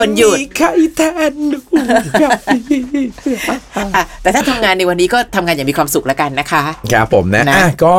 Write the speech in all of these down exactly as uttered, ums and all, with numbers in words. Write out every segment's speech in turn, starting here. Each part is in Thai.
วันหยุดใครแทนหนูแต่ถ้าทำงานในวันนี้ก็ทำงานอย่างมีความสุขแล้วกันนะคะครับผมนะอ่ะก็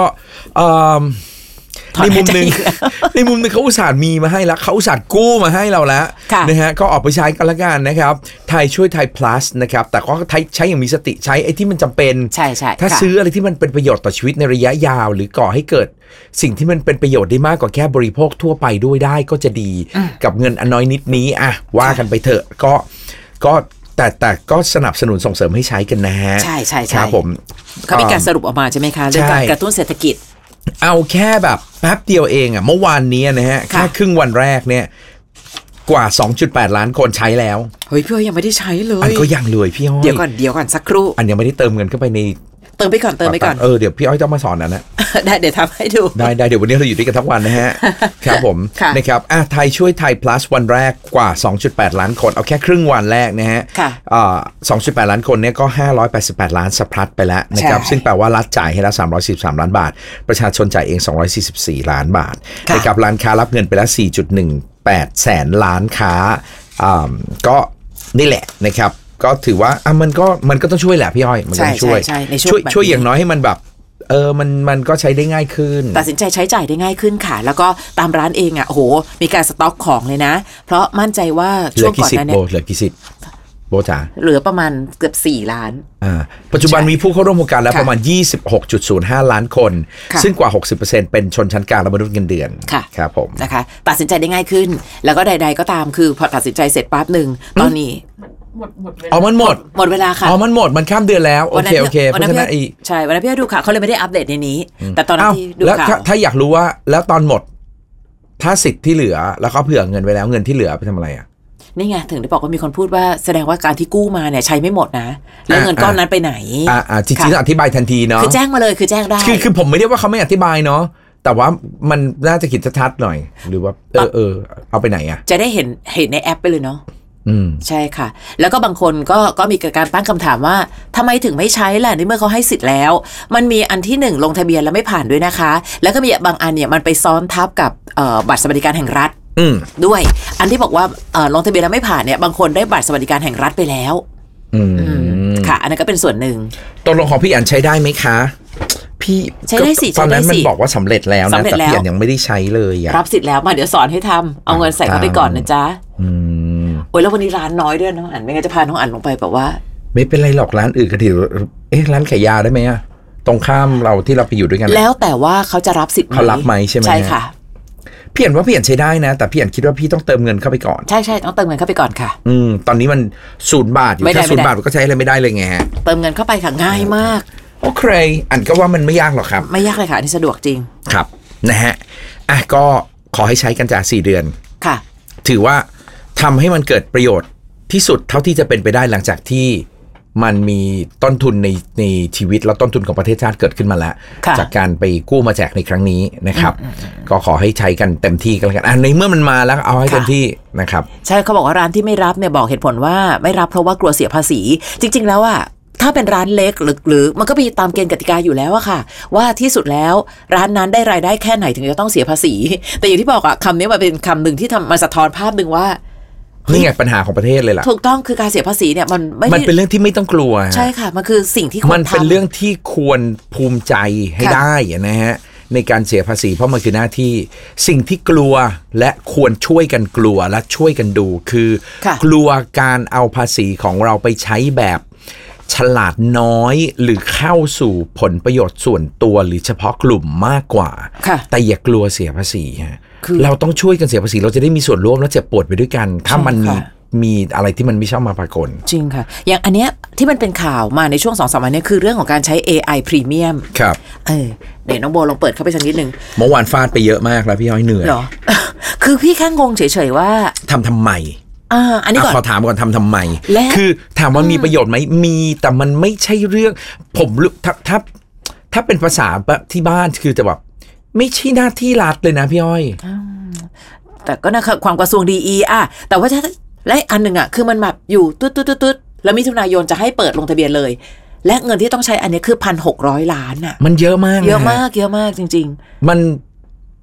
ในมุมหนึ่งในมุมหนึ่งเขาอุตส่าห์มีมาให้แล้วเขาอุตส่าห์กู้มาให้เราแล้วนะฮะก็ออกไปใช้กันละกันนะครับไทยช่วยไทย plus นะครับแต่ก็ใช้อย่างมีสติใช้ไอ้ที่มันจำเป็นใช่ใช่ถ้าซื้ออะไรที่มันเป็นประโยชน์ต่อชีวิตในระยะยาวหรือก่อให้เกิดสิ่งที่มันเป็นประโยชน์ได้มากกว่าแค่บริโภคทั่วไปด้วยได้ก็จะดีกับเงินอันน้อยนิดนี้อ่ะว่ากันไปเถอะก็ก็แต่แต่ก็สนับสนุนส่งเสริมให้ใช้กันนะฮะใช่ใช่ใช่ครับผมเขามีการสรุปออกมาใช่ไหมคะเรื่องการกระตุ้นเศรษฐกิจเอาแค่แบบแป๊บเดียวเองอ่ะเมื่อวานนี้นะฮะแค่ครึ่งวันแรกเนี่ยกว่า สองจุดแปด ล้านคนใช้แล้วเฮ้ยพี่อ้อยยังไม่ได้ใช้เลยอันก็ยังเลยพี่อ้อยเดี๋ยวก่อนเดี๋ยวก่อนสักครู่อันยังไม่ได้เติมเงินเข้าไปในเติมไปก่อนเติมไปก่อนเออเดี๋ยวพี่อ้อยต้องมาสอนนะนะได้เดี๋ยวทำให้ดูได้ได้เดี๋ยววันนี้เราอยู่ด้วยกันทั้งวันนะฮะครับผมนะครับอ่ะไทยช่วยไทย plus วันแรกกว่า สองจุดแปด ล้านคนเอาแค่ครึ่งวันแรกนะฮะอ่า สองจุดแปด ล้านคนเนี่ยก็ห้าร้อยแปดสิบแปดล้านสะพัดไปแล้วนะครับซึ่งแปลว่ารัฐจ่ายให้แล้วสามร้อยสี่สิบสามล้านบาทประชาชนจ่ายเองสองร้อยสี่สิบสี่ล้านบาทนะครับร้านค้ารับเงินไปแล้ว สี่จุดหนึ่งแปด แสนล้านค้าอ่าก็นี่แหละนะครับก็ถือว่าอ่ะมันก็มันก็ต้องช่วยแหละพี่อ้อยมันก็ช่วยช่วยช่วยอย่างน้อยให้มันแบบเออมันมันก็ใช้ได้ง่ายขึ้นตัดสินใจใช้จ่ายได้ง่ายขึ้นค่ะแล้วก็ตามร้านเองอ่ะโอ้โหมีการสต็อกของเลยนะเพราะมั่นใจว่าช่วงก่อนนั้นเนี่ยเหลือกี่สิบโบจ๋าเหลือประมาณเกือบสี่ล้านอ่าปัจจุบันมีผู้เข้าร่วมโครงการแล้วประมาณ ยี่สิบหกจุดศูนย์ห้า ล้านคนซึ่งกว่า หกสิบเปอร์เซ็นต์ เป็นชนชั้นกลางและมนุษย์เงินเดือนครับผมนะคะตัดสินใจได้ง่ายขึ้นแล้วก็ใดๆก็ตามคือพอตัดสินใจเสร็จปั๊บนึงตอนนี้หมดหมดเวลาอ๋อมันหมดหมดเวลาค่ะอ๋อมันหมดมันข้ามเดือนแล้วโอเคโอเคเพราะฉะนั้นอีใช่วันนั้นพี่ดูค่ะเขาเลยไม่ได้อัปเดตในนี้แต่ตอนนั้นที่ดูข่าวแล้วถ้าอยากรู้ว่าแล้วตอนหมดถ้าสิทธิ์ที่เหลือแล้วเขาเผื่อเงินไว้แล้วเงินที่เหลือไปทำอะไรอ่ะนี่ไงถึงได้บอกว่ามีคนพูดว่าแสดงว่าการที่กู้มาเนี่ยใช้ไม่หมดนะแล้วเงินก้อนนั้นไปไหนอ่าอ่าจริงๆอธิบายทันทีเนาะคือแจ้งมาเลยคือแจ้งได้คือคือผมไม่ได้ว่าเขาไม่อธิบายเนาะแต่ว่ามันน่าจะคิดชัดๆหน่อยหรือว่าเออเออเอาไปไหนอ่ะจะได้เห็นเห็นในแอปไปเลยเนาะใช่ค่ะแล้วก็บางคนก็ก็มีการตั้งคำถามว่าทำไมถึงไม่ใช้ล่ะในเมื่อเขาให้สิทธิ์แล้วมันมีอันที่หนึ่งลงทะเบียนแล้วไม่ผ่านด้วยนะคะแล้วก็มีบางอันเนี่ยมันไปซ้อนทับกับบัตรสวัสดิการแห่งรัฐด้วยอันที่บอกว่าลงทะเบียนแล้วไม่ผ่านเนี่ยบางคนได้บัตรสวัสดิการแห่งรัฐไปแล้วค่ะอันนั้นก็เป็นส่วนหนึ่งตกลงของพี่อันใช้ได้ไหมคะพี่ใช้ได้สิตอนนั้นมันบอกว่าสำเร็จแล้วนะแต่พี่อันยังไม่ได้ใช้เลยอะรับสิทธิ์แล้วมาเดี๋ยวสอนให้ทำเอาเงินใส่เข้าไปก่อนนะจ๊ะโอ้ยแล้ววันนี้ร้านน้อยด้วยน้องอั๋นไม่งั้นจะพาน้องอั๋นลงไปแบบว่าไม่เป็นไรหรอกร้านอื่นก็ดีเอ๊ะร้านขายยาได้ไหมอะตรงข้ามเราที่เราไปอยู่ด้วยกันแล้วแต่ว่าเขาจะรับสิทธิ์เขารับไหมใช่ไหมใช่ค่ะพี่อันว่าพี่อันใช้ได้นะแต่พี่อันคิดว่าพี่ต้องเติมเงินเข้าไปก่อนใช่ใช่ต้องเติมเงินเข้าไปก่อนค่ะอืมตอนนี้มันศูนย์บาทอยู่ถ้าศูนย์บาทก็ใช้อะไรไม่ได้เลยไงฮะเติมเงินเข้าไปค่ะง่ายมากโอเคอันก็ว่ามันไม่ยากหรอกครับไม่ยากเลยค่ะอันนี้สะดวกจริงครับนะฮะอ่ะก็ขอให้ใช้กันจากสี่เดือนค่ะถือว่าทำให้มันเกิดประโยชน์ที่สุดเท่าที่จะเป็นไปได้หลังจากที่มันมีต้นทุนในในชีวิตแล้วต้นทุนของประเทศชาติเกิดขึ้นมาแล้วจากการไปกู้มาแจกในครั้งนี้นะครับก็ขอให้ใช้กันเต็มที่กันแล้วกันอ่ะในเมื่อมันมาแล้วเอาให้เต็มที่นะครับใช่เขาบอกว่าร้านที่ไม่รับเนี่ยบอกเหตุผลว่าไม่รับเพราะว่ากลัวเสียภาษีจริงๆแล้วอ่ะถ้าเป็นร้านเล็กหรือหรือมันก็มีตามเกณฑ์กติกาอยู่แล้วอะค่ะว่าที่สุดแล้วร้านนั้นได้รายได้แค่ไหนถึงจะต้องเสียภาษีแต่อย่างที่บอกอะคำนี้มันเป็นคำหนึ่งที่ทำมาสะท้อนภาพหนึ่งว่านี่ไงปัญหาของประเทศเลยล่ะถูกต้องคือการเสียภาษีเนี่ยมันไม่มันเป็นเรื่องที่ไม่ต้องกลัวใช่ค่ะมันคือสิ่งที่ควรทำมันเป็นเรื่องที่ควรภูมิใจให้ได้นะฮะในการเสียภาษีเพราะมันคือหน้าที่สิ่งที่กลัวและควรช่วยกันกลัวและช่วยกันดูคือกลัวการเอาภาษีของเราไปใช้แบบฉลาดน้อยหรือเข้าสู่ผลประโยชน์ส่วนตัวหรือเฉพาะกลุ่มมากกว่าแต่อย่ากลัวเสียภาษีเราต้องช่วยกันเสียภาษีเราจะได้มีส่วนร่วมและเจ็บปวดไปด้วยกันถ้ามันมีมีอะไรที่มันไม่ชอบมาปรากฏจริงค่ะอย่างอันเนี้ยที่มันเป็นข่าวมาในช่วง สองถึงสาม วันนี้คือเรื่องของการใช้ เอ ไอ Premium ครับเออเดี๋ยวน้องโบลองเปิดเข้าไปสักนิดนึงเมื่อวานฟาดไปเยอะมากแล้วพี่ย้อยเหนื่อยเหรอ คือพี่แค่งงเฉยๆว่าทำทำไมอ่าอันนี้ก่อนขอถามก่อนทำทำไมคือถามว่ามีประโยชน์ไหมมีแต่มันไม่ใช่เรื่องผมถ้าถ้าถ้าเป็นภาษาที่บ้านคือจะแบบไม่ใช่หน้าที่รัฐเลยนะพี่อ้อยแต่ก็นะความกระทรวงดีอีอ่ะแต่ว่าถ้าและอันหนึ่งอ่ะคือมันแบบอยู่ตุ๊ดตุ๊ดตุ๊ดแล้วมิถุนายนจะให้เปิดลงทะเบียนเลยและเงินที่ต้องใช้อันนี้คือพันหกร้อยล้านอ่ะมันเยอะมากเยอะมากเยอะมากจริงๆมัน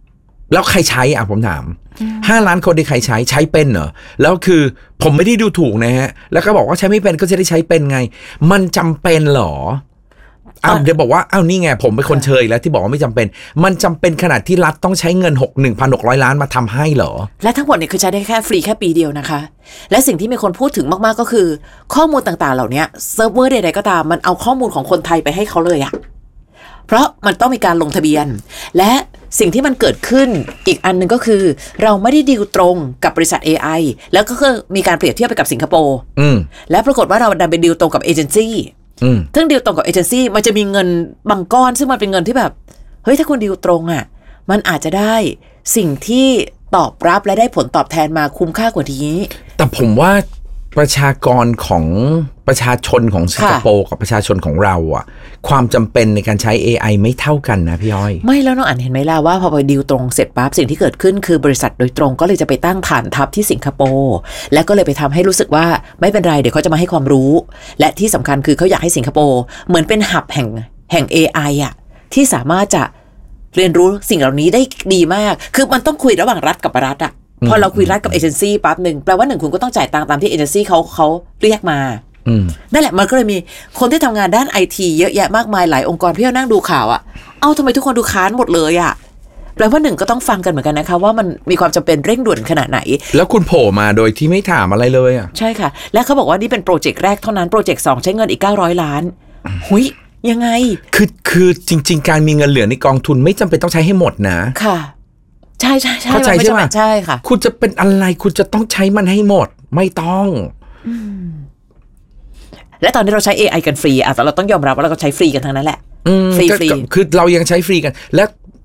แล้วใครใช้อ่ะผมถามห้าล้านคนที่ใครใช้ใช้เป็นเหรอแล้วคือผมไม่ได้ดูถูกนะฮะแล้วก็บอกว่าใช้ไม่เป็นก็จะได้ใช้เป็นไงมันจำเป็นเหรออ้าวเดี๋ยวบอกว่าอ้าวนี่ไงผมเป็นคนเชยแล้วที่บอกว่าไม่จำเป็นมันจำเป็นขนาดที่รัฐต้องใช้เงินหกหนึ่งพันหกร้อยล้านมาทำให้เหรอและทั้งหมดเนี่ยคือใช้ได้แค่ฟรีแค่ปีเดียวนะคะและสิ่งที่มีคนพูดถึงมากๆก็คือข้อมูลต่างๆเหล่านี้เซิร์ฟเวอร์ใดๆก็ตามมันเอาข้อมูลของคนไทยไปให้เขาเลยอะเพราะมันต้องมีการลงทะเบียนและสิ่งที่มันเกิดขึ้นอีกอันนึงก็คือเราไม่ได้ดีลตรงกับบริษัท เอ ไอ แล้วก็คือมีการเปรียบเทียบไปกับสิงคโปร์และปรากฏว่าเราดันไปดีลตรงกับเอเจนซี่ซึ่งดีลตรงกับเอเจนซี่มันจะมีเงินบางก้อนซึ่งมันเป็นเงินที่แบบเฮ้ยถ้าคุณดีลตรงอ่ะมันอาจจะได้สิ่งที่ตอบรับและได้ผลตอบแทนมาคุ้มค่ากว่านี้แต่ผมว่าประชากรของประชาชนของสิงคโปร์กับประชาชนของเราอ่ะความจำเป็นในการใช้ เอ ไอ ไม่เท่ากันนะพี่อ้อยไม่แล้วน้องอ่านเห็นไหมล่ะว่าพอไปดีลตรงเสร็จปั๊บสิ่งที่เกิดขึ้นคือบริษัทโดยตรงก็เลยจะไปตั้งฐานทัพที่สิงคโปร์และก็เลยไปทำให้รู้สึกว่าไม่เป็นไรเดี๋ยวเขาจะมาให้ความรู้และที่สำคัญคือเขาอยากให้สิงคโปร์เหมือนเป็นหับแห่งแห่ง เอ ไอ อ่ะที่สามารถจะเรียนรู้สิ่งเหล่านี้ได้ดีมากคือมันต้องคุยระหว่างรัฐกับรัฐอ่ะพอเราคุยรัฐกับเอเจนซี่ปั๊บหนึ่งแปลว่าหนึ่งคุณก็ต้องจ่ายตังค์ตามที่เอเจนซี่เขาเขาเรียกมานั่นแหละมันก็เลยมีคนที่ทำงานด้านไอทีเยอะแยะมากมายหลายองค์กรพี่เรานั่งดูข่าวอ่ะเอ้าทำไมทุกคนดูค้านหมดเลยอ่ะแปลว่าหนึ่งก็ต้องฟังกันเหมือนกันนะคะว่ามันมีความจำเป็นเร่งด่วนขนาดไหนแล้วคุณโผล่มาโดยที่ไม่ถามอะไรเลยอ่ะใช่ค่ะและเขาบอกว่านี่เป็นโปรเจกต์แรกเท่านั้นโปรเจกต์สองใช้เงินอีกเก้าร้อยล้านหุยยังไงคือคือจริงๆการมีเงินเหลือในกองทุนไม่จำเป็นต้องใช้ให้หมดนะค่ะใช่ใช่ใช่เข้าใจใช่ไหมใช่ค่ะคุณจะเป็นอะไรคุณจะต้องใช้มันให้หมดไม่ต้องและตอนนี้เราใช้ เอ ไอ กันฟรีอ่ะแต่เราต้องยอมรับว่าเราก็ใช้ฟรีกันทั้งนั้นแหละฟรีฟรีคือเรายังใช้ฟรีกันและ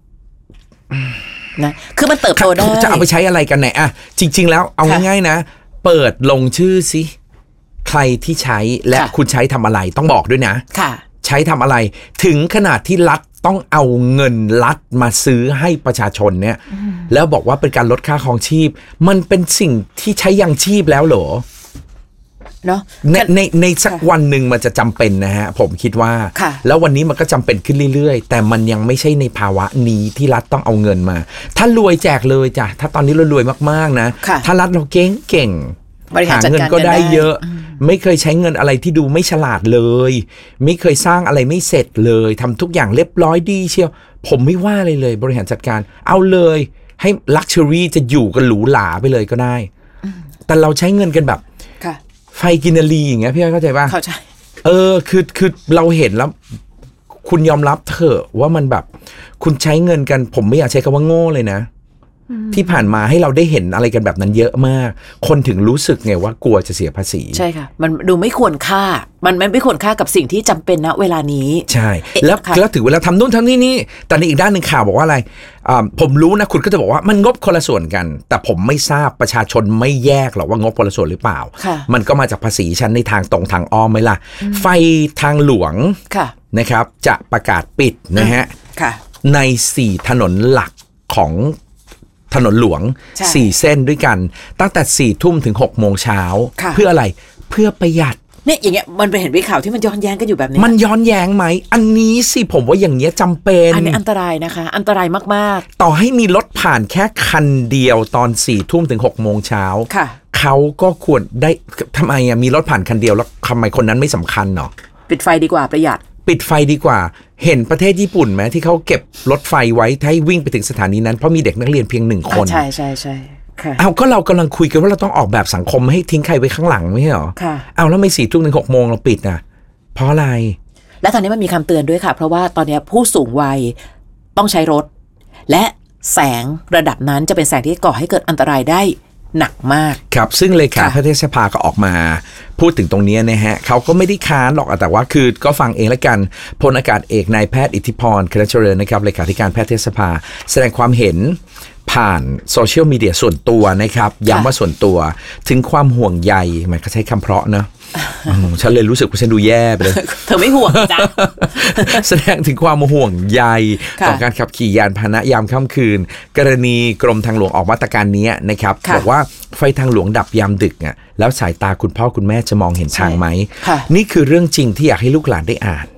นะคือมันเติบโตได้จะเอาไปใช้อะไรกันไหนอ่ะจริงๆแล้วเอาง่ายๆนะเปิดลงชื่อสิใครที่ใช้และคุณใช้ทำอะไรต้องบอกด้วยนะค่ะใช้ทำอะไรถึงขนาดที่รัฐต้องเอาเงินรัฐมาซื้อให้ประชาชนเนี่ยแล้วบอกว่าเป็นการลดค่าครองชีพมันเป็นสิ่งที่ใช้ยังชีพแล้วเหรอเนาะในในในสักวันหนึ่งมันจะจำเป็นนะฮะผมคิดว่าแล้ววันนี้มันก็จำเป็นขึ้นเรื่อยๆแต่มันยังไม่ใช่ในภาวะนี้ที่รัฐต้องเอาเงินมาถ้ารวยแจกเลยจ้ะถ้าตอนนี้เรารวยมากๆนะถ้ารัฐเราเก่งเก่งหาเงินก็ได้เยอะไม่เคยใช้เงินอะไรที่ดูไม่ฉลาดเลยไม่เคยสร้างอะไรไม่เสร็จเลยทำทุกอย่างเรียบร้อยดีเชียวผมไม่ว่าเลยเลยบริหารจัดการเอาเลยให้ลักชัวรี่จะอยู่กันหรูหราไปเลยก็ได้แต่เราใช้เงินกันแบบไฟกินรีอย่างเงี้ยพี่อ้อยเข้าใจป่ะเข้าใจเออคือคือเราเห็นแล้วคุณยอมรับเถอะว่ามันแบบคุณใช้เงินกันผมไม่อยากใช้คำว่าโง่เลยนะที่ผ่านมาให้เราได้เห็นอะไรกันแบบนั้นเยอะมากคนถึงรู้สึกไงว่ากลัวจะเสียภาษีใช่ค่ะมันดูไม่ควรค่ามันไม่ควรค่ากับสิ่งที่จำเป็นณเวลานี้ใช่แล้วแล้วถึงเวลาทำนู่นทำนี่นี่แต่ในอีกด้านหนึ่งข่าวบอกว่าอะไรผมรู้นะคุณก็จะบอกว่ามันงบคนละส่วนกันแต่ผมไม่ทราบประชาชนไม่แยกหรอกว่างบคนละส่วนหรือเปล่ามันก็มาจากภาษีชั้นในทางตรงทางอ้อมไหมล่ะไฟทางหลวงนะครับจะประกาศปิดนะฮะในสี่ถนนหลักของถนนหลวงสี่เส้นด้วยกันตั้งแต่สี่ทุ่มถึงหกโมงเช้าเพื่ออะไรเพื่อประหยัดเนี่ยอย่างเงี้ยมันไปเห็นวิข่าวที่มันย้อนแย้งกันอยู่แบบนี้มันย้อนแย้งไหมอันนี้สิผมว่าอย่างเงี้ยจำเป็นอันนี้อันตรายนะคะอันตรายมากๆต่อให้มีรถผ่านแค่คันเดียวตอนสี่ทุ่มถึงหกโมงเช้าเขาก็ควรได้ทำไมอ่ะมีรถผ่านคันเดียวแล้วทำไมคนนั้นไม่สำคัญเนาะปิดไฟดีกว่าประหยัดปิดไฟดีกว่าเห็นประเทศญี่ปุ่นไหมที่เขาเก็บรถไฟไว้ให้วิ่งไปถึงสถานีนั้นเพราะมีเด็กนักเรียนเพียงหนึ่งคนใช่ใช่ใช่เอาก็เรากำลังคุยกันว่าเราต้องออกแบบสังคมไม่ให้ทิ้งใครไว้ข้างหลังไม่ใช่หรอเอาแล้วไม่สี่ทุ่มถึงหกโมงเราปิดนะเพราะอะไรและตอนนี้มันมีคำเตือนด้วยค่ะเพราะว่าตอนนี้ผู้สูงวัยต้องใช้รถและแสงระดับนั้นจะเป็นแสงที่ก่อให้เกิดอันตรายได้หนักมากครับซึ่งเลขาแพทยสภาก็ออกมาพูดถึงตรงนี้นะฮะเขาก็ไม่ได้ค้านหรอกแต่ว่าคือก็ฟังเองละกันพลอากาศเอกนายแพทย์อิทธิพรคณะเจริญนะครับเลขาธิการแพทยสภาแสดงความเห็นผ่านโซเชียลมีเดียส่วนตัวนะครับย้ำว่าส่วนตัวถึงความห่วงใยมันก็ใช้คำเพราะนะฉันเลยรู้สึกว่าฉันดูแย่ไปเลยเธอไม่ห่วงจ้ะแสดงถึงความห่วงใยต่อการขับขี่ยานพาหนะยามค่ำคืนกรณีกรมทางหลวงออกมาตรการนี้นะครับบอกว่าไฟทางหลวงดับยามดึกอ่ะแล้วสายตาคุณพ่อคุณแม่จะมองเห็นทางไหมนี่คือเรื่องจริงที่อยากให้ลูกหลานได้อ่าน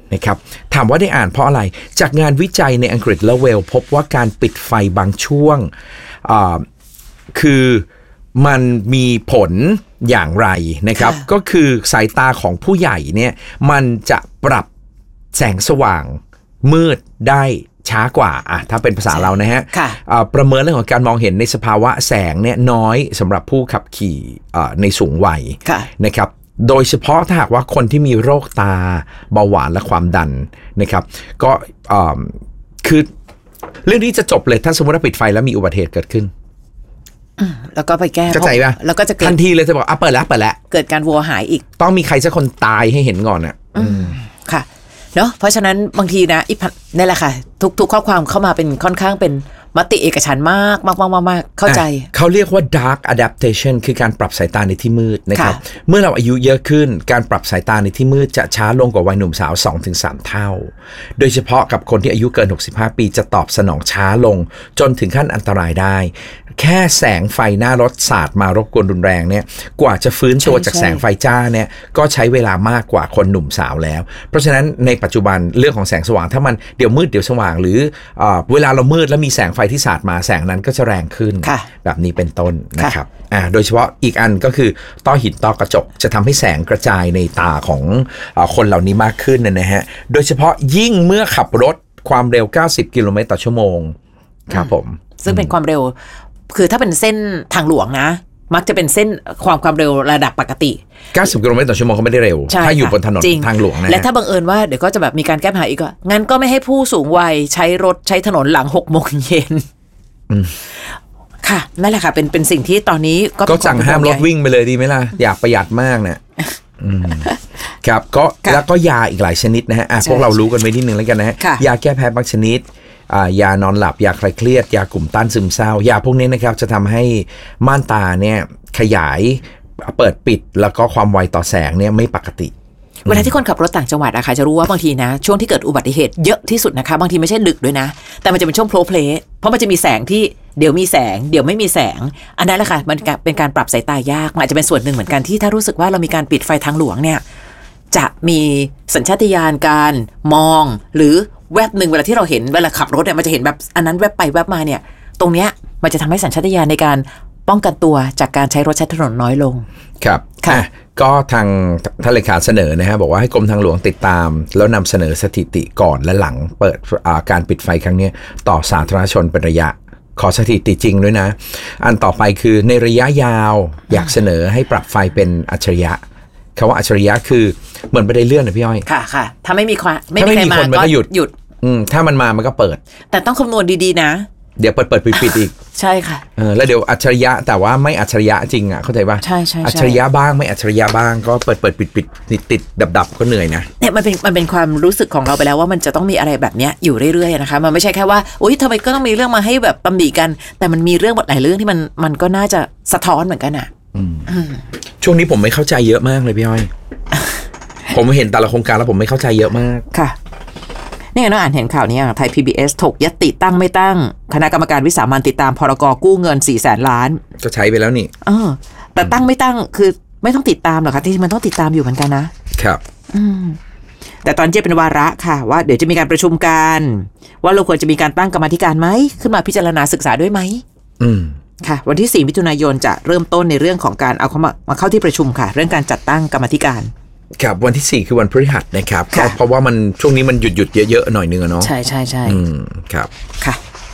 นะครับถามว่าได้อ่านเพราะอะไรจากงานวิจัยในอังกฤษและเวลส์พบว่าการปิดไฟบางช่วงคือมันมีผลอย่างไรนะครับก็คือสายตาของผู้ใหญ่เนี่ยมันจะปรับแสงสว่างมืดได้ช้ากว่าอ่ะถ้าเป็นภาษาเรานะฮะประเมินเรื่องของการมองเห็นในสภาวะแสงเนี่ยน้อยสำหรับผู้ขับขี่ในสูงวัยนะครับโดยเฉพาะถ้าหากว่าคนที่มีโรคตาเบาหวานและความดันนะครับก็คือเรื่องนี้จะจบเลยถ้าสมมติว่าปิดไฟแล้วมีอุบัติเหตุเกิดขึ้นแล้วก็ไปแก้เข้าใจป่ะแล้วก็จะทันทีเลยจะบอกอ่ะเปิดแล้วเปิดแล้วเกิดการวัวหายอีกต้องมีใครสักคนตายให้เห็นก่อนอ่ะค่ะเนาะเพราะฉะนั้นบางทีนะอีนี่แหละค่ะทุกๆข้อความเข้ามาเป็นค่อนข้างเป็นมติเอกฉันท์มากมากมากมากเข้าใจเขาเรียกว่า dark adaptation คือการปรับสายตาในที่มืดนะครับเมื่อเราอายุเยอะขึ้นการปรับสายตาในที่มืดจะช้าลงกว่าวัยหนุ่มสาว สองถึงสาม เท่าโดยเฉพาะกับคนที่อายุเกินหกสิบห้าปีจะตอบสนองช้าลงจนถึงขั้นอันตรายได้แค่แสงไฟหน้ารถสาดมารบกวนรุนแรงเนี่ยกว่าจะฟื้นตัวจากแสงไฟจ้าเนี่ยก็ใช้เวลามากกว่าคนหนุ่มสาวแล้วเพราะฉะนั้นในปัจจุบันเรื่องของแสงสว่างถ้ามันเดี๋ยวมืดเดี๋ยวสว่างหรือเวลาเรามืดแล้วมีแสงไฟที่สาดมาแสงนั้นก็จะแรงขึ้นแบบนี้เป็นต้นนะครับอ่าโดยเฉพาะอีกอันก็คือต้อหินต้อกระจกจะทำให้แสงกระจายในตาของคนเหล่านี้มากขึ้นนะฮะโดยเฉพาะยิ่งเมื่อขับรถความเร็วเก้าสิบกิโลเมตรต่อชั่วโมงครับผมซึ่งเป็นความเร็วคือถ้าเป็นเส้นทางหลวงนะมักจะเป็นเส้นความความเร็วระดับปกติเก้าสิบกิโลเมตรต่อชั่วโมงก็ไม่ได้เร็วถ้าอยู่บนถนนทางหลวงนะและถ้าบังเอิญว่าเดี๋ยวก็จะแบบมีการแก้ปัญหาอีกก็งั้นก็ไม่ให้ผู้สูงวัยใช้รถใช้ถนนหลังหกโมงเย็นค่ะนั่นแหละค่ะเป็นเป็นสิ่งที่ตอนนี้ก็ก็สั่งห้ามรถวิ่งไปเลยดีไหมล่ะอยากประหยัดมากเนี่ยครับก็แล้วก็ยาอีกหลายชนิดนะฮะพวกเรารู้กันไว้นิดนึงแล้วกันนะฮะยาแก้แพ้บางชนิดยานอนหลับยาคลายเครียดยากลุ่มต้านซึมเศร้ายาพวกนี้นะครับจะทำให้ม่านตาเนี่ยขยายเปิดปิดแล้วก็ความไวต่อแสงเนี่ยไม่ปกติเวลาที่คนขับรถต่างจังหวัดอะค่ะจะรู้ว่าบางทีนะช่วงที่เกิดอุบัติเหตุเยอะที่สุดนะคะบางทีไม่ใช่ดึกด้วยนะแต่มันจะเป็นช่วงโพลเพลย์เพราะมันจะมีแสงที่เดี๋ยวมีแสงเดี๋ยวไม่มีแสงอันนั้นแหละค่ะมันเป็นการปรับสายตายากมันอาจจะเป็นส่วนหนึ่งเหมือนกันที่ถ้ารู้สึกว่าเรามีการปิดไฟทางหลวงเนี่ยจะมีสัญชาตญาณการมองหรือแวบหนึ่งเวลาที่เราเห็นเวลาขับรถเนี่ยมันจะเห็นแบบอันนั้นแวบไปแวบมาเนี่ยตรงเนี้ยมันจะทำให้สัญชาตญาณในการป้องกันตัวจากการใช้รถใช้ถนนน้อยลงครับค่ะก็ทางท่านเลขาเสนอนะฮะบอกว่าให้กรมทางหลวงติดตามแล้วนำเสนอสถิติก่อนและหลังเปิดการปิดไฟครั้งนี้ต่อสาธารณชนเป็นระยะขอสถิติจริงด้วยนะอันต่อไปคือในระยะยาวอยากเสนอให้ปรับไฟเป็นอัจฉริยะคำว่าอัจฉริยะคือเหมือนบันไดเลื่อนนะพี่อ้อยค่ะค่ะถ้าไม่มีความไม่มีใครมาก็หยุดหยุดอืมถ้ามันมามันก็เปิดแต่ต้องคำนวณดีๆนะเดี๋ยวเปิดเปิดปิดปิดอีกใช่ค่ะเออแล้วเดี๋ยวอัจฉริยะแต่ว่าไม่อัจฉริยะจริงอ่ะเข้าใจป่ะใช่ใช่อัจฉริยะบ้างไม่อัจฉริยะบ้างก็เปิดเปิดปิดปิดติดติดดับดับก็เหนื่อยนะเนี่ยมันเป็นมันเป็นความรู้สึกของเราไปแล้วว่ามันจะต้องมีอะไรแบบเนี้ยอยู่เรื่อยๆนะคะมันไม่ใช่แค่ว่าอุ้ยทำไมก็ต้องมีเรื่องมาให้แบบตำหนิกันแต่มันมีเรื่องหลายเรื่องที่มันมันก็น่าจะสะท้อนเหมือนกันอ่ะช่วงนี้ผมไม่เข้าใจเยอะมากเลยพี่อ้อย ผมเห็นแต่ละโครงการแล้วผมไม่เข้าใจเยอะมากค่ะนี่ไงน้องอ่านเห็นข่าวนี้ไทย พี บี เอส ถกยติตั้งไม่ตั้งคณะกรรมการวิสามัญติดตามพรกกู้เงินสี่แสนล้านก็ใช้ไปแล้วนี่เออแต่ตั้งไม่ตั้งคือไม่ต้องติดตามหรอกค่ะที่มันต้องติดตามอยู่เหมือนกันนะครับอืมแต่ตอนเจ๊เป็นวาระค่ะว่าเดี๋ยวจะมีการประชุมกันว่าเราควรจะมีการตั้งกรรมธิการไหมขึ้นมาพิจารณาศึกษาด้วยไหมอืมค่ะวันที่สี่มิถุนายนจะเริ่มต้นในเรื่องของการเอาเข้ามามาเข้าที่ประชุมค่ะเรื่องการจัดตั้งกรรมธิการครับวันที่สี่คือวันพฤหัสนะครับเพราะว่ามันช่วงนี้มันหยุดหยุดเยอะๆหน่อยนึงเนาะใช่ใช่ใช่อืมครับค่ะ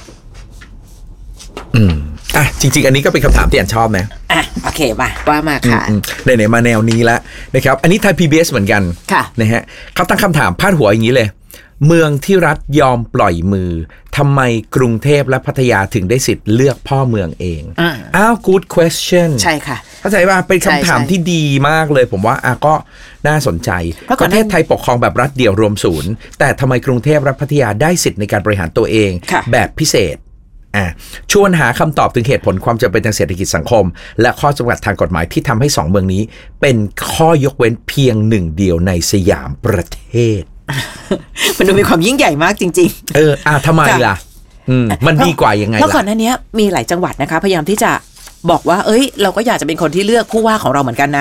อืมอ่ะจริงๆอันนี้ก็เป็นคำถามที่อันชอบนะอ่ะโอเคมาว่ามาค่ะไหนๆมาแนวนี้แล้วนะครับอันนี้ไทย พี บี เอส เหมือนกันนะฮะเขาตั้งคำถามพาดหัวอย่างนี้เลยเมืองที่รัฐยอมปล่อยมือทำไมกรุงเทพและพัทยาถึงได้สิทธิ์เลือกพ่อเมืองเองอ้าว good question ใช่ค่ะเข้าใจว่าเป็นคำถามที่ดีมากเลยผมว่าอ่ะก็น่าสนใจประเทศไทยปกครองแบบรัฐเดี่ยวรวมศูนย์แต่ทำไมกรุงเทพและพัทยาได้สิทธิ์ในการบริหารตัวเองแบบพิเศษอ่ะชวนหาคำตอบถึงเหตุผลความจำเป็นทางเศรษฐกิจสังคมและข้อจำกัดทางกฎหมายที่ทำให้สองเมืองนี้เป็นข้อยกเว้นเพียงหนึ่งเดียวในสยามประเทศมันดูมีความยิ่งใหญ่มากจริงๆเอออ่ะทำไมล่ะอืมมันดีกว่ายังไงล่ะเพราะก่อนหน้านี้มีหลายจังหวัดนะคะพยายามที่จะบอกว่าเอ้ยเราก็อยากจะเป็นคนที่เลือกผู้ว่าของเราเหมือนกันนะ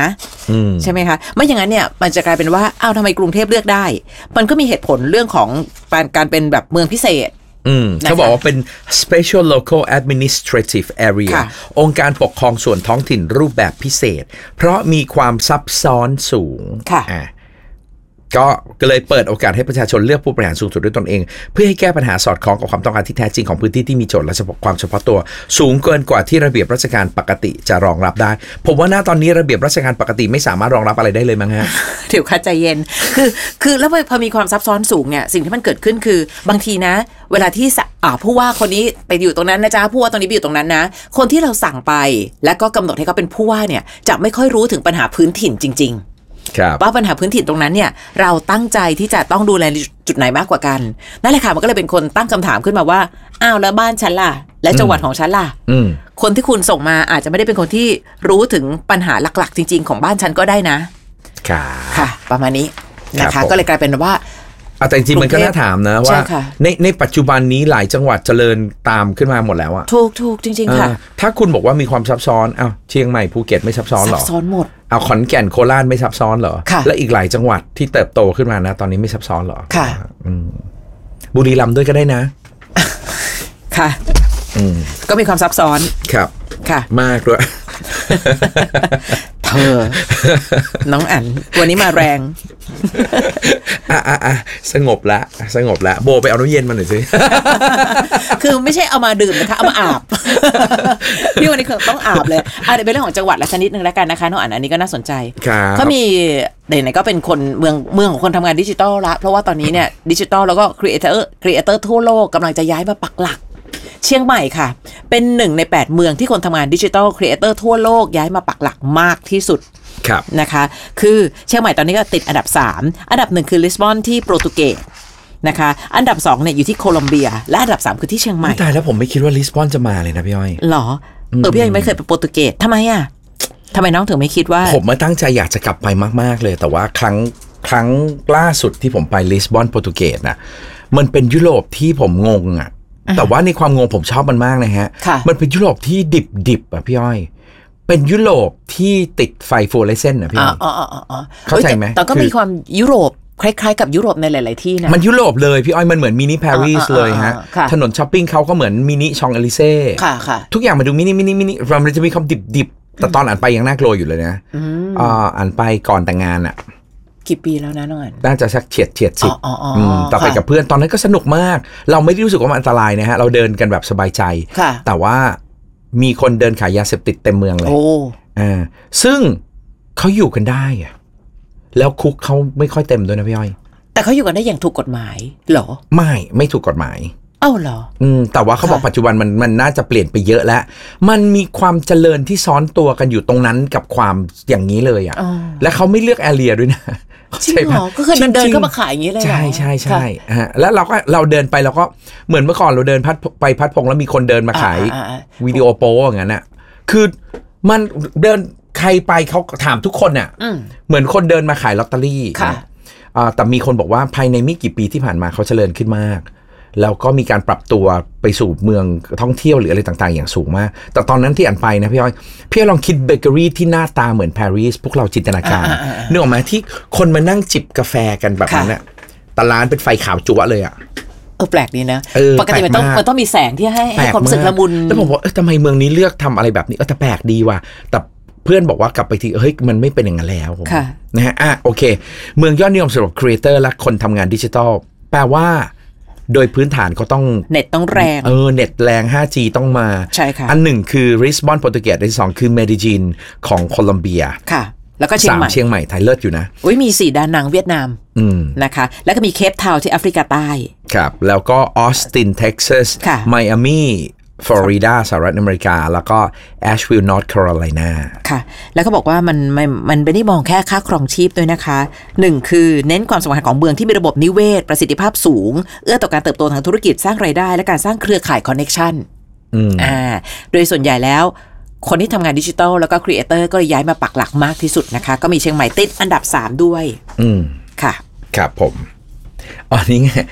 ใช่ไหมคะไม่อย่างนั้นเนี่ยมันจะกลายเป็นว่าอ้าวทำไมกรุงเทพเลือกได้มันก็มีเหตุผลเรื่องของการเป็นแบบเมืองพิเศษอืมเขาบอกว่าเป็น special local administrative area องค์การปกครองส่วนท้องถิ่นรูปแบบพิเศษเพราะมีความซับซ้อนสูงอ่ะก็ก็เลยเปิดโอกาสให้ประชาชนเลือกผู้บริหารสูงสุดด้วยตนเองเพื่อให้แก้ปัญหาสอดคล้องกับความต้องการที่แท้จริงของพื้นที่ที่มีโจทย์และความเฉพาะตัวสูงเกินกว่าที่ระเบียบราชการปกติจะรองรับได้ผมว่าหน้าตอนนี้ระเบียบราชการปกติไม่สามารถรองรับอะไรได้เลยมั้งฮะเดี๋ยวค่ะใจเย็นคือคือแล้วพอมีความซับซ้อนสูงเนี่ยสิ่งที่มันเกิดขึ้นคือบางทีนะเวลาที่อ่าผู้ว่าคนนี้ไปอยู่ตรงนั้นนะจ๊ะผู้ว่าตรงนี้ไปอยู่ตรงนั้นนะคนที่เราสั่งไปแล้วก็กำหนดให้เขาเป็นผู้ว่าเนี่ยจะไม่ค่อยรู้ถึงปัญหาพื้นถิ่นจริงๆว่าปัญหาพื้นถิ่นตรงนั้นเนี่ยเราตั้งใจที่จะต้องดูแลจุดไหนมากกว่ากันนั่นแหละค่ะมันก็เลยเป็นคนตั้งคำถามขึ้นมาว่าอ้าวแล้วบ้านฉันล่ะและจังหวัดของฉันล่ะคนที่คุณส่งมาอาจจะไม่ได้เป็นคนที่รู้ถึงปัญหาหลักๆจริงๆของบ้านฉันก็ได้นะค่ะประมาณนี้นะคะก็เลยกลายเป็นว่าแต่จริงๆมันก็น่าถามนะว่าในในปัจจุบันนี้หลายจังหวัดเจริญตามขึ้นมาหมดแล้วอะถูกถูกจริงๆค่ะถ้าคุณบอกว่ามีความซับซ้อนอ้าวเชียงใหม่ภูเก็ตไม่ซับซ้อนหรอซับซ้อนหมดเอาขอนแก่นโคราชไม่ซับซ้อนเหรอและอีกหลายจังหวัดที่เติบโตขึ้นมานะตอนนี้ไม่ซับซ้อนเหรอค่ะบุรีรัมย์ด้วยก็ได้นะค่ะก็มีความซับซ้อนครับค่ะมากด้วยเธอน้องอั๋นวันนี้มาแรงอ่ะอ่ะอ่ะสงบละสงบละโบไปเอาน้ำเย็นมาหน่อยสิคือไม่ใช่เอามาดื่มนะคะเอามาอาบพี่วันนี้คือต้องอาบเลยอ่ะเดี๋ยวเป็นเรื่องของจังหวัดละชนิดนึงแล้วกันนะคะน้องอั๋นอันนี้ก็น่าสนใจเขามีไหนๆก็เป็นคนเมืองเมืองของคนทำงานดิจิทัลละเพราะว่าตอนนี้เนี่ยดิจิทัลแล้วก็ครีเอเตอร์ครีเอเตอร์ทั่วโลกกำลังจะย้ายมาปักหลักเชียงใหม่ค่ะเป็นหนึ่งในแปดเมืองที่คนทำงานดิจิทัลครีเอเตอร์ทั่วโลกย้ายมาปักหลักมากที่สุดนะคะคือเชียงใหม่ตอนนี้ก็ติดอันดับสามอันดับหนึ่งคือลิสบอนที่โปรตุเกสนะคะอันดับสองเนี่ยอยู่ที่โคลอมเบียและอันดับสามคือที่เชียงใหม่ตายแล้วผมไม่คิดว่าลิสบอนจะมาเลยนะพี่อ้อยหรอเออพี่อ้อยไม่เคยไปโปรตุเกสทำไมอ่ะทำไมน้องถึงไม่คิดว่าผมมาตั้งใจอยากจะกลับไปมากๆเลยแต่ว่าครั้งครั้งล่าสุดที่ผมไปลิสบอนโปรตุเกสน่ะมันเป็นยุโรปที่ผมงงอ่ะแต่ว่าในความงงผมชอบมันมากนะฮะมันเป็นยุโรปที่ดิบดิบอ่ะพี่อ้อยเป็นยุโรปที่ติดไฟฟลูออเรสเซนต์นะพี่อ๋ออ๋ออ๋อเข้าใจไหมแต่ก็มีความยุโรปคล้ายๆกับยุโรปในหลายๆที่นะมันยุโรปเลยพี่อ้อยมันเหมือนมินิปารีสเลยฮะถนนช้อปปิ้งเขาก็เหมือนมินิชองเอลิเซ่ทุกอย่างมันดูมินิมินิมินิมันจะมีความดิบดิบแต่ตอนอ่านไปยังน่ากลัวอยู่เลยนะอ่าอ่านไปก่อนแต่งงานอ่ะกี่ปีแล้วนะน้องอั๋นน่าจะสักเฉียดเฉียดสิบต่อไปกับเพื่อนตอนนั้นก็สนุกมากเราไม่ได้รู้สึกว่ามันอันตรายนะฮะเราเดินกันแบบสบายใจแต่ว่ามีคนเดินขายยาเสพติดเต็มเมืองเลยอ่าซึ่งเขาอยู่กันได้อะแล้วคุกเขาไม่ค่อยเต็มด้วยนะพี่อ้อยแต่เขาอยู่กันได้อย่างถูกกฎหมายเหรอไม่ไม่ถูกกฎหมายเอ้าเหรออืมแต่ว่าเขาบอกปัจจุบันมันมันน่าจะเปลี่ยนไปเยอะแล้วมันมีความเจริญที่ซ้อนตัวกันอยู่ตรงนั้นกับความอย่างนี้เลยอ่ะและเขาไม่เลือกแอเรียด้วยนะจริงเหรอก็คือเดินเข้ามาขายอย่างนี้เลยใช่ใช่ใช่ฮะแล้วเราก็เราเดินไปเราก็เหมือนเมื่อก่อนเราเดินพัดไปพัดพงแล้วมีคนเดินมาขายวิดีโอโป้อย่างนั้นอ่ะคือมันเดินใครไปเขาถามทุกคนอ่ะเหมือนคนเดินมาขายลอตเตอรี่แต่มีคนบอกว่าภายในไม่กี่ปีที่ผ่านมาเขาเจริญขึ้นมากแล้วก็มีการปรับตัวไปสู่เมืองท่องเที่ยวหรืออะไรต่างๆอย่างสูงมากแต่ตอนนั้นที่อ่านไปนะพี่อ้อยพี่อ้อยลองคิดเบเกอรี่ที่หน้าตาเหมือนปารีสพวกเราจินตนาการนึกออกไหมที่คนมานั่งจิบกาแฟกันแบบนั้นน่ะแต่ร้านเป็นไฟขาวจั๊วเลยอ่ะเออแปลกดีนะปกติมันต้องมันต้องมีแสงที่ให้ให้ความรู้สึกละมุนแล้วผมบอกเออทำไมเมืองนี้เลือกทำอะไรแบบนี้เออแต่แปลกดีว่ะแต่เพื่อนบอกว่ากลับไปทีเฮ้ยมันไม่เป็นอย่างนั้นแล้วนะฮะอ่ะโอเคเมืองยอดนิยมสำหรับครีเอเตอร์และคนทำงานดิจิทัลแปลว่าโดยพื้นฐานเขาต้องเน็ตต้องแรงเออเน็ตแรง ไฟว์จี ต้องมาใช่ค่ะอันหนึ่งคือริสบอนโปรตุเกสอันที่สองคือเมดิจินของโคลอมเบียค่ะแล้วก็เชียงใหม่เชียงใหม่ไทยเลิศอยู่นะอุ้ยมีสี่ดานังเวียดนามนะคะแล้วก็มีเคปทาวน์ที่แอฟริกาใต้ครับแล้วก็ออสตินเท็กซัสไมอามี่ฟลอริดาสหรัฐอเมริกาแล้วก็แอชวิลล์นอร์ทแคโรไลนาค่ะแล้วก็บอกว่ามันมันมันไม่ได้มองแค่ค่าครองชีพด้วยนะคะหนึ่งคือเน้นความสำคัญของเมืองที่มีระบบนิเวศประสิทธิภาพสูงเอื้อต่อการเติบโตทางธุรกิจสร้างรายได้และการสร้างเครือข่ายคอนเนคชั่นอ่าโดยส่วนใหญ่แล้วคนที่ทำงานดิจิทัลแล้วก็ครีเอเตอร์ก็ย้ายมาปักหลักมากที่สุดนะคะก็มีเชียงใหม่ติดอันดับสามด้วยอืมค่ะครับผมอ๋อนี่ไง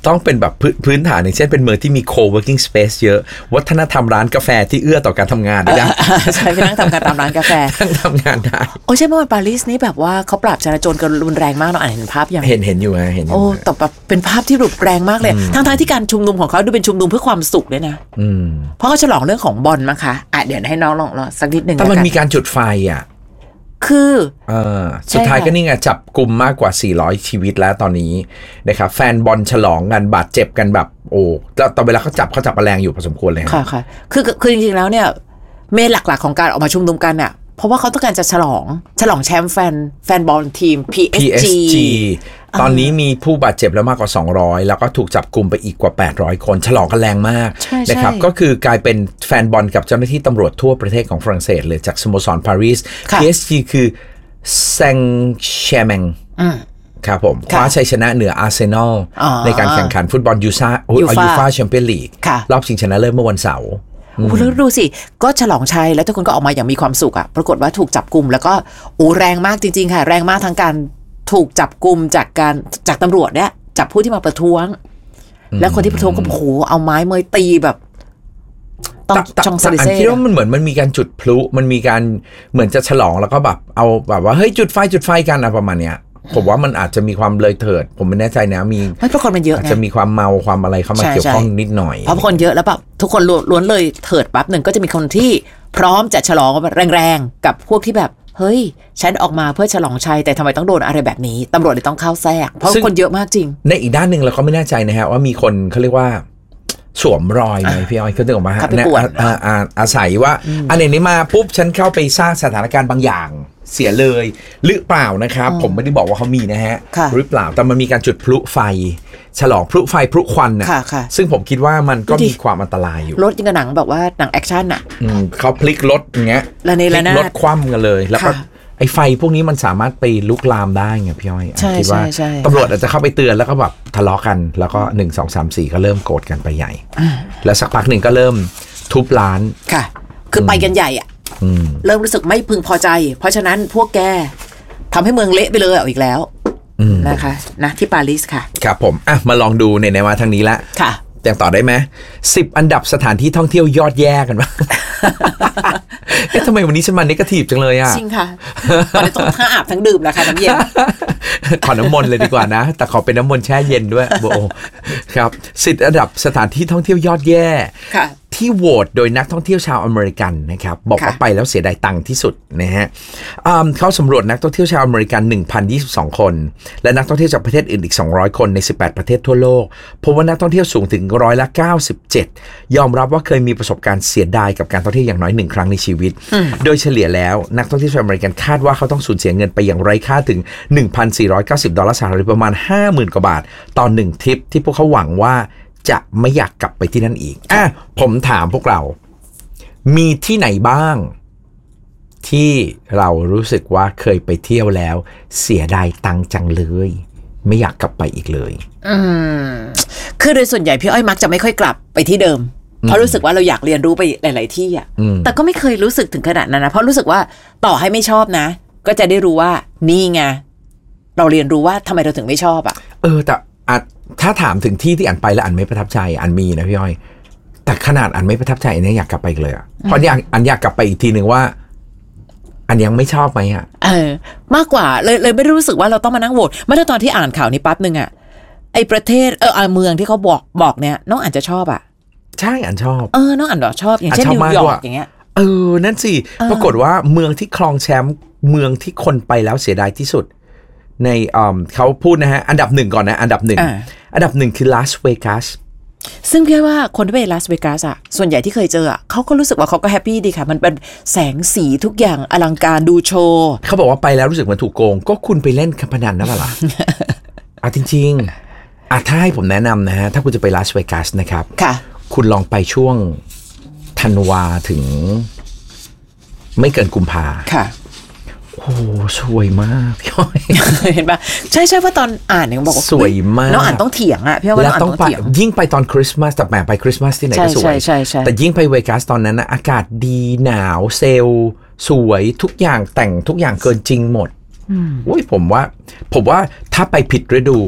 ต้องเป็นแบบพื้นฐานอย่างเช่นเป็นเมืองที่มี co-working space เยอะวัฒนธรรมร้านกาแฟที่เอื้อต่อการทำงานได้ใช่ไปนั่งทำงานตามร้านกาแฟนั่งทำงานได้โอ้ใช่เมื่อวันปารีสนี่แบบว่าเขาปราบจราจรกันรุนแรงมากเนาะอ่านเห็นภาพยังเห็นเห็นอยู่ฮะเห็นโอ้แต่แบบเป็นภาพที่รุนแรงมากเลยทั้งๆที่การชุมนุมของเขาดูเป็นชุมนุมเพื่อความสุขด้วยนะเพราะเขาฉลองเรื่องของบอลมั้งคะอ่ะเดี๋ยวให้น้องลองสักนิดนึงแต่มันมีการจุดไฟอ่ะคือเออสุดท้ายก็นี่ไงจับกลุ่มมากกว่าสี่ร้อยชีวิตแล้วตอนนี้นะครับแฟนบอลฉลองกันบาดเจ็บกันแบบโอ้แล้วตอนเวลาเขาจับเขาจับแรงอยู่พอสมควรเลยค่ะค่ะคือคือจริงๆแล้วเนี่ยเมนหลักๆของการออกมาชุมนุมกันเนี่ยเพราะว่าเขาต้องการจะฉลองฉลองแชมป์แฟนแฟนบอลทีม พี เอส จีตอนนี้มีผู้บาดเจ็บแล้วมากกว่าสองร้อยแล้วก็ถูกจับกลุ่มไปอีกกว่าแปดร้อยคนฉลองกันแรงมากนะครับก็คือกลายเป็นแฟนบอลกับเจ้าหน้าที่ตำรวจทั่วประเทศของฝรั่งเศสเลยจากสโมสรปารีส พี เอส จี คือแซงแชร์แมงครับผมคว้าชัยชนะเหนืออาร์เซนอลในการแข่งขันฟุตบอลยูซ่ายูฟ่าแชมเปี้ยนลีกรอบชิงชนะเลิศเมื่อวันเสาร์โอ้แล้วดูสิก็ฉลองชัยแล้วทุกคนก็ออกมาอย่างมีความสุขอ่ะปรากฏว่าถูกจับกุมแล้วก็โอ้แรงมากจริงๆค่ะแรงมากทั้งการถูกจับกุมจากการจากตำรวจเนี่ยจับผู้ที่มาประท้วงแล้วคนที่ประท้วงก็โอ้โหเอาไม้เมยตีแบบต้องชองซาดิเซ่คิดว่ามันเหมือนมันมีการจุดพลุมันมีการเหมือนจะฉลองแล้วก็แบบเอาแบบว่าเฮ้ยจุดไฟจุดไฟกันอะประมาณเนี้ยผมว่ามันอาจจะมีความเลยเถิดผมไม่แน่ใจนะมีไม่เพราะคนมันเยอะอาจจะมีความเมาความอะไรเข้ามาเกี่ยวข้องนิดหน่อยเพราะคนเยอะแล้วแบบทุกคนล้วนเลยเถิดปั๊บหนึ่งก็จะมีคนที่พร้อมจะฉลองแรงๆกับพวกที่แบบเฮ้ยฉันออกมาเพื่อฉลองชัยแต่ทำไมต้องโดนอะไรแบบนี้ตำรวจเลยต้องเข้าแทรกเพราะคนเยอะมากจริงในอีกด้านหนึ่งเราก็ไม่แน่ใจนะฮะว่ามีคนเขาเรียกว่าสวมรอยไหมพี่อ้อยเขาถึงออกมาอาศัยว่าอันนี้มาปุ๊บฉันเข้าไปสร้างสถานการณ์บางอย่างเสียเลยหรือเปล่านะครับผมไม่ได้บอกว่าเขามีนะฮะหรือเปล่าแต่มันมีการจุดพลุไฟฉลองพลุไฟพลุควันน่ะซึ่งผมคิดว่ามันก็มีความอันตรายอยู่รถยังกับหนังแบบว่าหนังแอคชั่นอ่ะเขาพลิกรถอย่างเงี้ยพลิกรถคว่ำกันเลยแล้วก็ไอ้ไฟพวกนี้มันสามารถไปลุกลามได้ไงพี่อ้อยคิดว่าตำรวจอาจจะเข้าไปเตือนแล้วก็แบบทะเลาะกันแล้วก็หนึ่งสองสามสี่ก็เริ่มโกรธกันไปใหญ่แล้วสักพักหนึ่งก็เริ่มทุบร้านค่ะคือไปกันใหญ่อ่ะเริ่มรู้สึกไม่พึงพอใจเพราะฉะนั้นพวกแกทำให้เมืองเละไปเลยเอาอีกแล้วนะคะนะที่ปารีสค่ะครับผมอ่ะมาลองดูในในมาทางนี้ละค่ะแต่ต่อได้ไหมสิบอันดับสถานที่ท่องเที่ยวยอดแย่กันวะเอ๊ะทำไมวันนี้ฉันมาเนกาทีฟจังเลยอ่ะจริงค่ะตอนนี้ต้องทั้งอาบทั้งดื่มแล้วค่ะน้ำเย็นขอน้ำมนต์เลยดีกว่านะแต่ขอเป็นน้ำมนต์แช่เย็นด้วยโบครับสิบอันดับสถานที่ท่องเที่ยวยอดแย่ที่โหวตโดยนักท่องเที่ยวชาวอเมริกันนะครับบอกว่าไปแล้วเสียดายตังค์ที่สุดนะฮะเขาสำรวจนักท่องเที่ยวชาวอเมริกัน หนึ่งพันยี่สิบสอง คนและนักท่องเที่ยวจากประเทศอื่นอีกสองร้อยคนในสิบแปดประเทศทั่วโลกพบว่านักท่องเที่ยวสูงถึงร้อยละเก้าสิบเจ็ดยอมรับว่าเคยมีประสบการณ์เสียดายกับการท่องเที่ยวอย่างน้อยหนึ่งครั้งในชีวิตโดยเฉลี่ยแล้วนักท่องเที่ยวชาวอเมริกันคาดว่าเขาต้องสูญเสียเงินไปอย่างไร้ค่าถึง หนึ่งพันสี่ร้อยเก้าสิบ ดอลลาร์สหรัฐหรือประมาณ ห้าหมื่น กว่าบาทต่อหนึ่งทริปที่พวกเขาหวังว่าจะไม่อยากกลับไปที่นั่นอีกอ่ะผมถามพวกเรามีที่ไหนบ้างที่เรารู้สึกว่าเคยไปเที่ยวแล้วเสียดายตังค์จังเลยไม่อยากกลับไปอีกเลยอืมคือโดยส่วนใหญ่พี่อ้อยมักจะไม่ค่อยกลับไปที่เดิมเพราะรู้สึกว่าเราอยากเรียนรู้ไปหลายๆที่อ่ะแต่ก็ไม่เคยรู้สึกถึงขนาดนั้นนะเพราะรู้สึกว่าต่อให้ไม่ชอบนะก็จะได้รู้ว่านี่ไงเราเรียนรู้ว่าทำไมเราถึงไม่ชอบอ่ะเออแต่ถ้าถามถึงที่ที่อันไปแล้วอันไม่ประทับใจอันมีนะพี่อ้อยแต่ขนาดอันไม่ประทับใจอันนี้อยากกลับไปเลยอ่ะเพราะอยากอันอยากกลับไปอีกทีนึงว่าอันยังไม่ชอบไหมอ่ะเออมากกว่าเลยเลยไม่รู้สึกว่าเราต้องมานั่งโหวตเมื่อตอนที่อ่านข่าวนี้ปั๊บนึงอ่ะไอประเทศเออเมืองที่เขาบอกบอกเนี่ยน้องอ่านจะชอบอ่ะใช่อันชอบเออน้องอ่านดอกชอบอย่างเช่นนิวยอร์กอย่างเงี้ยเออนั่นสิปรากฏว่าเมืองที่ครองแชมป์เมืองที่คนไปแล้วเสียดายที่สุดในอ่าเขาพูดนะฮะอันดับหนึ่งก่อนนะอันดับหนึ่งอันดับหนึ่งคือลาสเวกัสซึ่งพี่ว่าคนที่ไปลาสเวกัสอ่ะส่วนใหญ่ที่เคยเจออ่ะเขาก็รู้สึกว่าเขาก็แฮปปี้ดีค่ะมันเป็นแสงสีทุกอย่างอลังการดูโชว์เขาบอกว่าไปแล้วรู้สึกเหมือนถูกโกงก็คุณไปเล่นการพนันนะเปล่า อ่ะจริงๆอ่ะถ้าให้ผมแนะนำนะฮะถ้าคุณจะไปลาสเวกัสนะครับค่ะคุณลองไปช่วงธันวาถึงไม่เกินกุมภาค่ะโอ้สวยมากพี่อ้อยเห็นป่ะใช่ใช่ว่าตอนอ่านเนี่ยบอกว่าสวยมากน้องอ่านต้องเถียงอ่ะพี่ว่าน้องอ่านต้องเถียงยิ่งไปตอนคริสต์มาสแต่แหมไปคริสต์มาสที่ไหนก็สวยแต่ยิ่งไปเวกัสตอนนั้นนะอากาศดีหนาวเซลล์สวยทุกอย่างแต่งทุกอย่างเกินจริงหมดอุ้ยผมว่าผมว่าถ้าไปผิดฤดู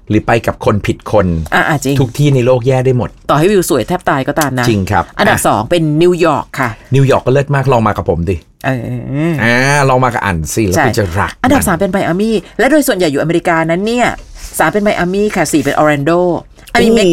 หรือไปกับคนผิดคนอ่าจริงทุกที่ในโลกแย่ได้หมดต่อให้วิวสวยแทบตายก็ตามนะจริงครับอันดับสองเป็นนิวยอร์กค่ะนิวยอร์กก็เลิศมากลองมากับผมดิเอออ่าลองมากับอันสิแล้วคุณจะรักอันดับสามเป็นไมอามี่และโดยส่วนใหญ่อยู่อเมริกานั้นเนี่ยสามเป็นไมอามี่ค่ะสี่เป็นออร์แลนโดโอ้โห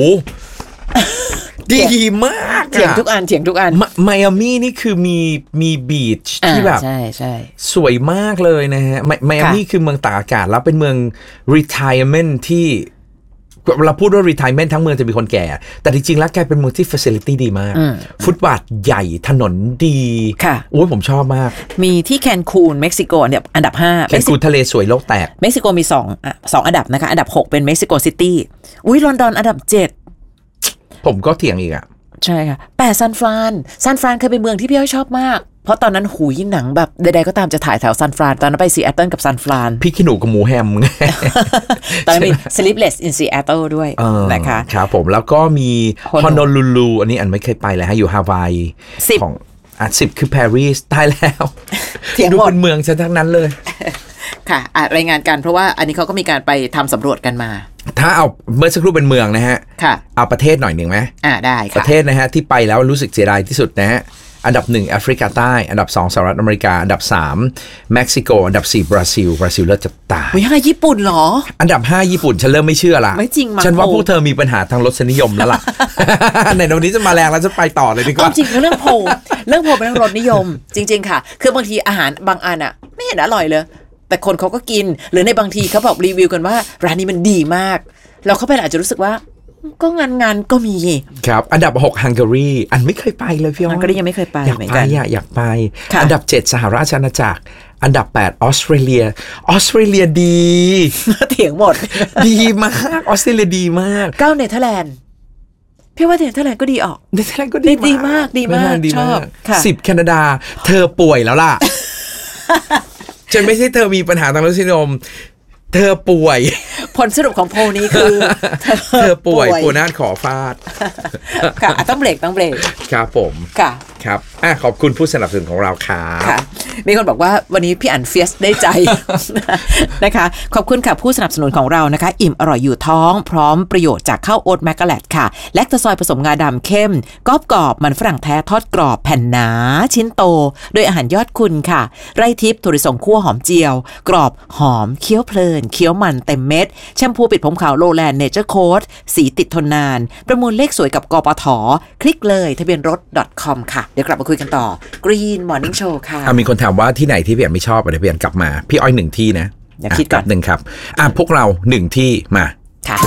ดีมากเถียงทุกอันเถียงทุกอันไมอามี่นี่คือมีมีบีชที่แบบใช่ใช่สวยมากเลยนะฮะไมอามี่คือเมืองตากอากาศแล้วเป็นเมือง retirement ที่เราพูดว่า retirement ทั้งเมืองจะมีคนแก่แต่จริงๆแล้วกลายเป็นเมืองที่ facility ดีมากฟุตบาทใหญ่ถนนดีค่ะโอ้ยผมชอบมากมีที่แคนคูนเม็กซิโกเนี่ยอันดับห้าแคนคูนทะเลสวยโลกแตกเม็กซิโกมีสองอ่ะสองอันดับนะคะอันดับหกเป็นเม็กซิโกซิตี้อุ้ยลอนดอนอันดับเจ็ดผมก็เถียงอีกอ่ะใช่ค่ะแปดซานฟรานซานฟรานเคยเป็นเมืองที่พี่อ้อยชอบมากเพราะตอนนั้นหูยหนังแบบใดๆก็ตามจะถ่ายแถวซานฟรานตอนนั้นไปซีแอตเทิลกับซานฟรานพี่ขี้หนูกับหมูแฮมตอนนั้นมี Sleepless in Seattle ด้วยนะคะครับผมแล้วก็มีฮอนอลูลูอันนี้อันไม่เคยไปเลยฮะอยู่ฮาวายของอ่ะสิบคือปารีสตายแล้วดูเป็นเมืองซะทั้งนั้นเลยค่ะรายงานกันเพราะว่าอันนี้เขาก็มีการไปทำสำรวจกันมาถ้าเอาเมื่อสักครู่เป็นเมืองนะฮะค่ะเอาประเทศหน่อยหนึ่งไหมอ่าได้ค่ะประเทศนะฮะที่ไปแล้วรู้สึกเสียดายที่สุดนะฮะอันดับหนึ่งแอฟริกาใต้อันดับสองสหรัฐอเมริกาอันดับสามเม็กซิโกอันดับสี่บราซิลบราซิลเลิศจะตายไม่ใช่ญี่ปุ่นหรออันดับห้าญี่ปุ่นฉันเริ่มไม่เชื่อละไม่จริงมั้งฉันว่าพวกเธอมีปัญหาทางรสนิยมแล้วล่ะในวันนี้จะมาแรงแล้วจะไปต่อเลยดีกว่าจริงเรื่องโพเรื่องโพเป็นเรื่องรสนิยมจริงๆค่ะคือบางทีอาหารบางอันอ่ะไม่เห็นอร่อยเลยแต่คนเขาก็กินหรือในบางทีเขาบอกรีวิวกันว่าร้านนี้มันดีมากเราเข้าไปอาจจะรู้สึกว่าก็งานงานก็มีครับอันดับหกฮังการีอันไม่เคยไปเลยพี่อ้อยฮังการียังไม่เคยไปอยากไปอยากไปอันดับเจ็ดสหราชอาณาจักรอันดับแปดออสเตรเลียออสเตรเลียดีเถียงหมดดีมากออสเตรเลียดีมากเก้าเนเธอร์แลนด์พี่ว่าเนเธอร์แลนด์ก็ดีออกเนเธอร์แลนด์ก็ดีดีมากดีมากชอบสิบแคนาดาเธอป่วยแล้วล่ะฉันไม่ใช่เธอมีปัญหาทางรสนิยมเธอป่วยผลสรุปของโพลนี้คือเธอป่วยปูนาดขอฟาดค่ะต้องเบรกต้องเบรกครับผมค่ะครับอ่ะขอบคุณผู้สนับสนุนของเราครับค่ะมีคนบอกว่าวันนี้พี่อั๋นเฟียสได้ใจนะคะขอบคุณค่ะผู้สนับสนุนของเรานะคะอิ่มอร่อยอยู่ท้องพร้อมประโยชน์จากข้าวโอ๊ตแมกกาแลตค่ะแลคโตซอยผสมงาดำเข้มกรอบกรอบมันฝรั่งแท้ทอดกรอบแผ่นหนาชิ้นโตโดยอาหารยอดคุณค่ะไร่ทิพย์ถั่วลิสงคั่วหอมเจียวกรอบหอมเคี้ยวเพลินเคี้ยวมันเต็มเม็ดแชมพูปิดผมขาวโลแลนด์เนเจอร์โค้ดสีติดทนนานประมูลเลขสวยกับกปทคลิกเลยทะเบียนรถ .com ค่ะเดี๋ยวกลับมาคุยกันต่อ Green Morning Show ค่ะมีคนถามว่าที่ไหนที่พี่อั๋นไม่ชอบเดี๋ยวพี่อั๋นกลับมาพี่อ้อยหนึ่งที่นะอย่าคิดก่อนหนึ่งครับอ่ะพวกเราหนึ่งที่มาค่ะ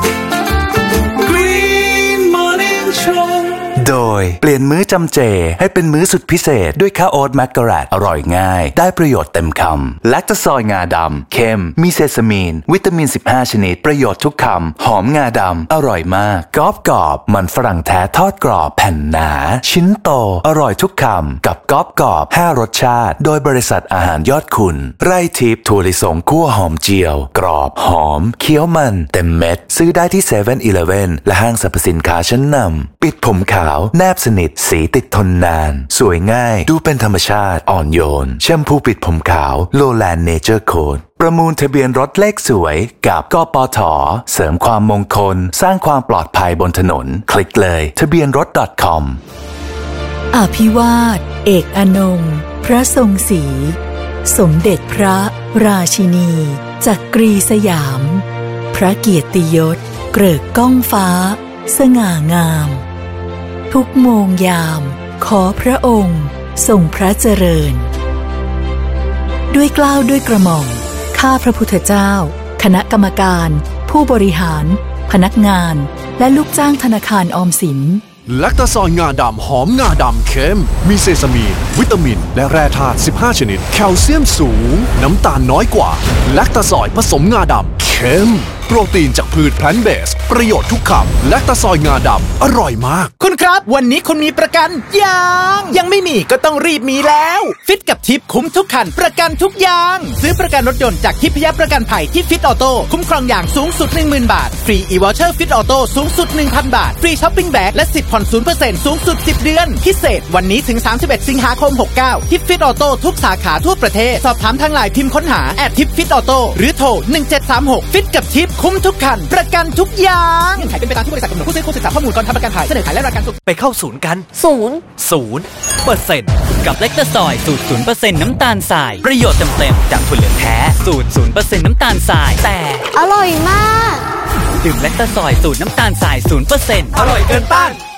Green Morning Show โดยเปลี่ยนมื้อจำเจให้เป็นมื้อสุดพิเศษด้วยข้าวโอ๊ตแมกกาแลตอร่อยง่ายได้ประโยชน์เต็มคำแลคโตซอยงาดำเค็มมีเซซามีนวิตามินสิบห้าชนิดประโยชน์ทุกคำหอมงาดำอร่อยมากกรอบกรอบมันฝรั่งแท้ทอดกรอบแผ่นหนาชิ้นโตอร่อยทุกคำกับกรอบกรอบห้ารสชาติโดยบริษัทอาหารยอดคุณไร่ทิพย์ถั่วลิสงคั่วหอมเจียวกรอบหอมเคี้ยวมันเต็มเม็ดซื้อได้ที่เซเว่นอีเลฟเว่นและห้างสรรพสินค้าชั้นนำปิดผมขาวแนบสนิทสีติดทนนานสวยง่ายดูเป็นธรรมชาติอ่อนโยนแชมพูปิดผมขาวโลแลนด์เนเจอร์โค้ดประมูลทะเบียนรถเลขสวยกับกปทเสริมความมงคลสร้างความปลอดภัยบนถนนคลิกเลยทะเบียนรถ .com อภิวาทเอกอนงค์พระทรงศรีสมเด็จพระราชินีจักรีสยามพระเกียรติยศเกริกก้องฟ้าสง่างามทุกโมงยามขอพระองค์ทรงพระเจริญด้วยเกล้าด้วยกระหม่อมข้าพระพุทธเจ้าคณะกรรมการผู้บริหารพนักงานและลูกจ้างธนาคารออมสินแลคโตซอยงาดำหอมงาดำเค็มมีเซซามีนวิตามินและแร่ธาตุสิบห้าชนิดแคลเซียมสูงน้ำตาลน้อยกว่าแลคโตซอยผสมงาดำเค็มโปรตีนจากพืชแพลนท์เบสประโยชน์ทุกคำแลคโตซอยงาดำอร่อยมากคุณครับวันนี้คุณมีประกันยังยังไม่มีก็ต้องรีบมีแล้วฟิตกับทิปคุ้มทุกคันประกันทุกอย่างซื้อประกันรถยนต์จากทิพยประกันภัยที่ฟิตออโต้คุ้มครองอย่างสูงสุด หนึ่งหมื่น บาทฟรีอีวอเชอร์ฟิตออโต้สูงสุด หนึ่งพัน บาทฟรีช้อปปิ้งแบ็กและสิทธิ์ผ่อน ศูนย์เปอร์เซ็นต์ สูงสุดสิบเดือนพิเศษวันนี้ถึงสามสิบเอ็ดสิงหาคมหกเก้าทิปฟิตออโต้ทุกสาขาทั่วประเทศสอบถามทางไลน์พิมพ์ค้นหาแอททิปฟิตออโต้หรือโทรหนึ่งเจ็ดสามหกฟิตกับทิปคุ้มทุกคันประกันทุกอย่างขายเป็นไปตามที่บริษัทกำหนดผู้ซื้อควรศึกษาข้อมูลก่อนทำประกันภัยเสนอขายและรายการสุดไปเข้าศูนย์กันศูนย์ศูนย์เปอร์เซ็นต์กับแลคตาซอยสูตรศูนย์เปอร์เซ็นต์น้ำตาลทรายประโยชน์เต็มๆจากถั่วเหลืองแท้สูตรศูนย์เปอร์เซ็นต์น้ำตาลทรายแต่อร่อยมากดื่มแลคตาซอยสูตรน้ำตาลทรายศูนย์เปอร์เซ็นต์อร่อยเกินต้าน